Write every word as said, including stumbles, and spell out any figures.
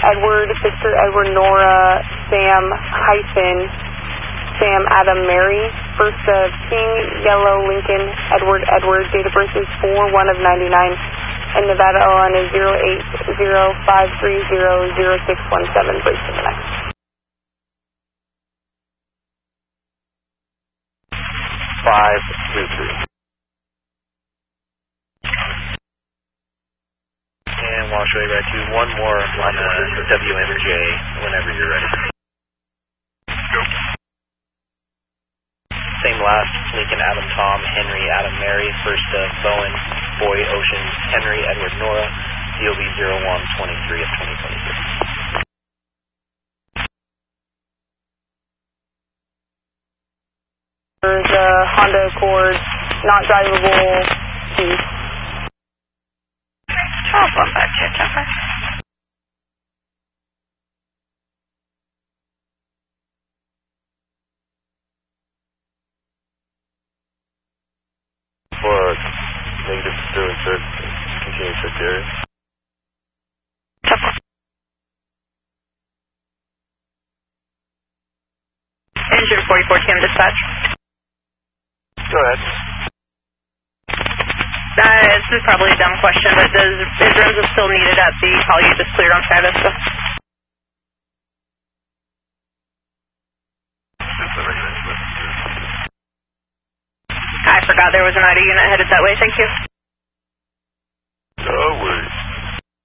Edward, Victor, Edward, Nora, Sam, hyphen, Sam, Adam, Mary, first of King, Yellow, Lincoln, Edward, Edward, date of birth is four one of ninety-nine, and Nevada O N is zero eight zero five three zero zero six one seven, break to the next. five three three. And wash away right to one more on uh, W M J whenever you're ready. Go. Same last, Lincoln, Adam, Tom, Henry, Adam, Mary, first of Bowen, Boy, Ocean, Henry, Edward, Nora, D O B zero one twenty-three of twenty twenty-three. There's a Honda Accord, not drivable, please. twelve one five two, Chopper. For negative zero third, continue to the area. Chopper. Engine forty-four T M dispatch. Go ahead. Uh, this is probably a dumb question, but does, is Rosa still needed at the call you just cleared on Sky Vista? I forgot there was an I D unit headed that way, thank you.